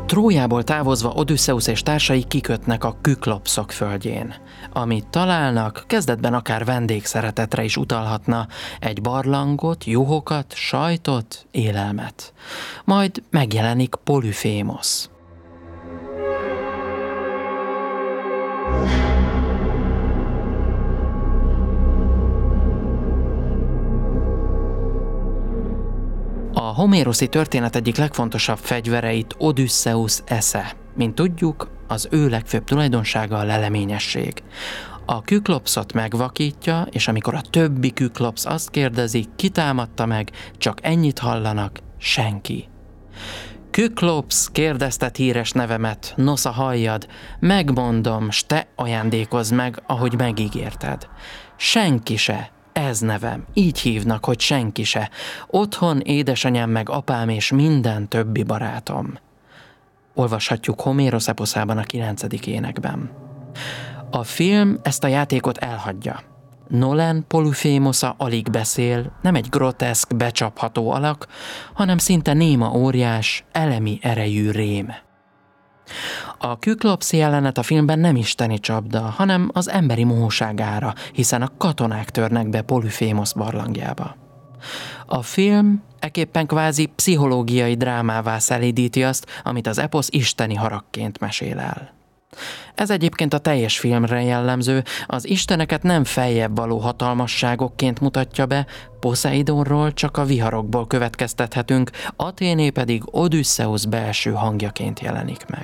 Trójából távozva Odüsszeusz és társai kikötnek a Küklopszok földjén. Amit találnak, kezdetben akár vendégszeretetre is utalhatna, egy barlangot, juhokat, sajtot, élelmet. Majd megjelenik Polyphémosz. A homéroszi történet egyik legfontosabb fegyvereit Odüsszeusz esze. Mint tudjuk, az ő legfőbb tulajdonsága a leleményesség. A Küklopszot megvakítja, és amikor a többi Küklopsz azt kérdezi, ki támadta meg, csak ennyit hallanak, senki. Küklopsz, kérdezted híres nevemet, nosza halljad, megmondom, s te ajándékozz meg, ahogy megígérted. Senki se. Ez nevem, így hívnak, hogy senki se. Otthon édesanyám meg apám és minden többi barátom. Olvashatjuk Homérosz eposzában a 9. énekben. A film ezt a játékot elhagyja. Nolan Polyphémosza alig beszél, nem egy groteszk, becsapható alak, hanem szinte néma óriás, elemi erejű rém. A Küklopsz jelenet a filmben nem isteni csapda, hanem az emberi mohóságára, hiszen a katonák törnek be Polyphémosz barlangjába. A film ekképpen kvázi pszichológiai drámává szelídíti azt, amit az eposz isteni haragként mesél el. Ez egyébként a teljes filmre jellemző, az isteneket nem feljebb való hatalmasságokként mutatja be, Poszeidonról csak a viharokból következtethetünk, Athéné pedig Odüsszeusz belső hangjaként jelenik meg.